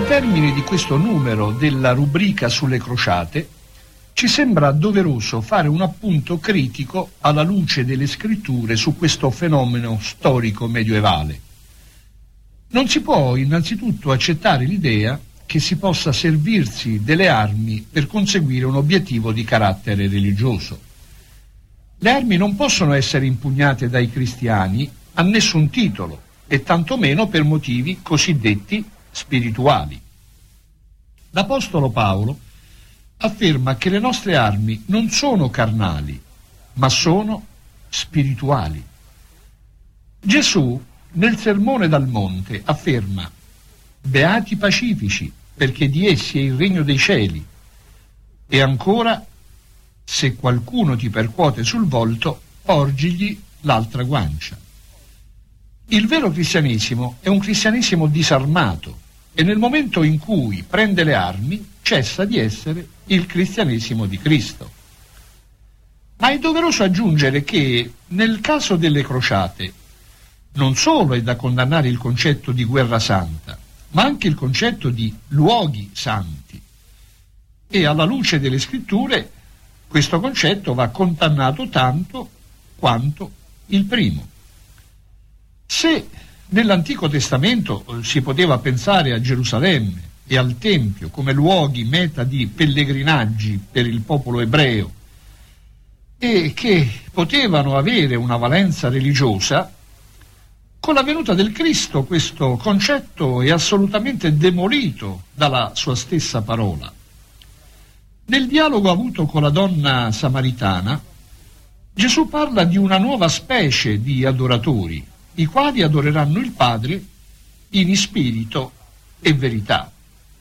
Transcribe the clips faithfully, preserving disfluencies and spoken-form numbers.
termine di questo numero della rubrica sulle crociate, ci sembra doveroso fare un appunto critico alla luce delle scritture su questo fenomeno storico medievale. Non si può innanzitutto accettare l'idea che si possa servirsi delle armi per conseguire un obiettivo di carattere religioso. Le armi non possono essere impugnate dai cristiani a nessun titolo, e tantomeno per motivi cosiddetti spirituali. L'Apostolo Paolo afferma che le nostre armi non sono carnali, ma sono spirituali. Gesù, nel Sermone dal Monte, afferma: beati i pacifici, perché di essi è il regno dei cieli. E ancora: se qualcuno ti percuote sul volto, porgigli l'altra guancia. Il vero cristianesimo è un cristianesimo disarmato, e nel momento in cui prende le armi cessa di essere il cristianesimo di Cristo. Ma è doveroso aggiungere che nel caso delle crociate non solo è da condannare il concetto di guerra santa, ma anche il concetto di luoghi santi, e alla luce delle scritture questo concetto va condannato tanto quanto il primo. Se nell'Antico Testamento si poteva pensare a Gerusalemme e al Tempio come luoghi meta di pellegrinaggi per il popolo ebreo e che potevano avere una valenza religiosa, con la venuta del Cristo questo concetto è assolutamente demolito dalla sua stessa parola. Nel dialogo avuto con la donna samaritana, Gesù parla di una nuova specie di adoratori, i quali adoreranno il Padre in spirito e verità.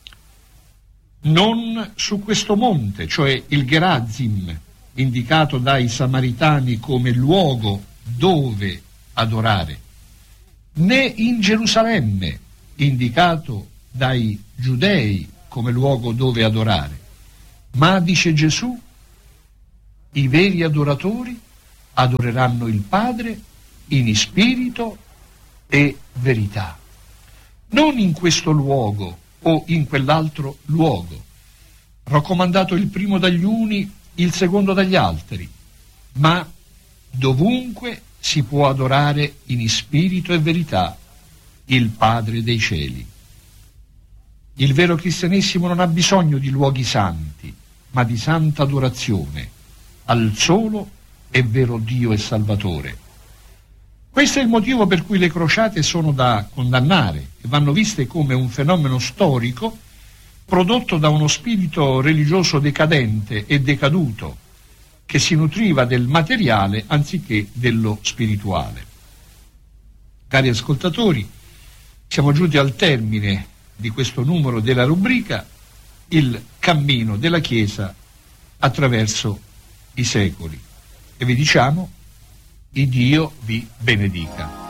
Non su questo monte, cioè il Gerazim, indicato dai samaritani come luogo dove adorare, né in Gerusalemme, indicato dai giudei come luogo dove adorare, ma, dice Gesù, i veri adoratori adoreranno il Padre in spirito e verità, non in questo luogo o in quell'altro luogo, raccomandato il primo dagli uni, il secondo dagli altri, ma dovunque si può adorare in spirito e verità il Padre dei cieli. Il vero cristianesimo non ha bisogno di luoghi santi, ma di santa adorazione al solo e vero Dio e Salvatore. Questo è il motivo per cui le crociate sono da condannare e vanno viste come un fenomeno storico prodotto da uno spirito religioso decadente e decaduto che si nutriva del materiale anziché dello spirituale. Cari ascoltatori, siamo giunti al termine di questo numero della rubrica Il cammino della Chiesa attraverso i secoli, e vi diciamo: il Dio vi benedica.